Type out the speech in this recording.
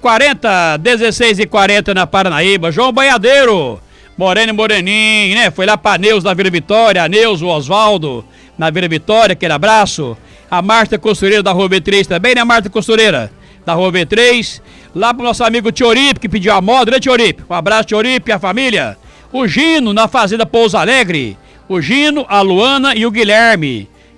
16h40, 16h40 na Paranaíba. João Banhadeiro, Moreno e Moreninho, né? Foi lá pra Neus da Vila Vitória, a Neus, o Osvaldo na Vila Vitória, aquele abraço. A Marta Costureira da Rua V3 também, né, Marta Costureira? Da Rua V3. Lá pro nosso amigo Tioripe, que pediu a moda, né, Tioripe? Um abraço, Tioripe, a família. O Gino, na Fazenda Pouso Alegre. O Gino, a Luana e o Guilherme.